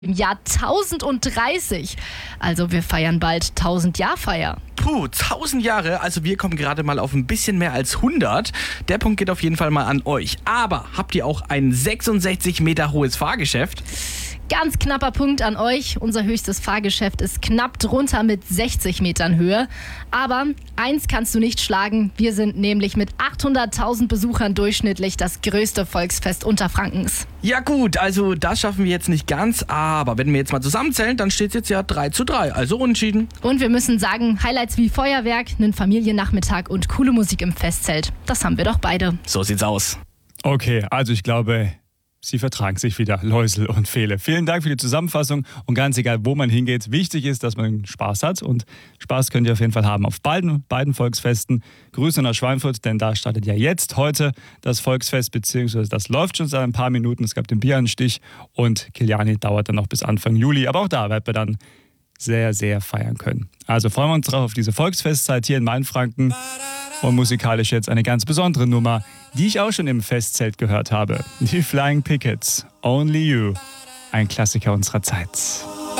im Jahr 1030. Also wir feiern bald 1000-Jahr-Feier. Puh, 1000 Jahre, also wir kommen gerade mal auf ein bisschen mehr als 100. Der Punkt geht auf jeden Fall mal an euch. Aber habt ihr auch ein 66 Meter hohes Fahrgeschäft? Ganz knapper Punkt an euch. Unser höchstes Fahrgeschäft ist knapp drunter mit 60 Metern Höhe. Aber eins kannst du nicht schlagen. Wir sind nämlich mit 800.000 Besuchern durchschnittlich das größte Volksfest Unterfrankens. Ja gut, also das schaffen wir jetzt nicht ganz. Aber wenn wir jetzt mal zusammenzählen, dann steht es jetzt ja 3:3. Also unentschieden. Und wir müssen sagen, Highlights wie Feuerwerk, einen Familiennachmittag und coole Musik im Festzelt. Das haben wir doch beide. So sieht's aus. Okay, also ich glaube, sie vertragen sich wieder, Läusel und Fele. Vielen Dank für die Zusammenfassung und ganz egal, wo man hingeht, wichtig ist, dass man Spaß hat und Spaß könnt ihr auf jeden Fall haben auf beiden Volksfesten. Grüße nach Schweinfurt, denn da startet ja jetzt heute das Volksfest, beziehungsweise das läuft schon seit ein paar Minuten. Es gab den Bieranstich und Kiliani dauert dann noch bis Anfang Juli, aber auch da werden wir dann sehr, sehr feiern können. Also freuen wir uns drauf auf diese Volksfestzeit hier in Mainfranken. Und musikalisch jetzt eine ganz besondere Nummer, die ich auch schon im Festzelt gehört habe. Die Flying Pickets, Only You. Ein Klassiker unserer Zeit.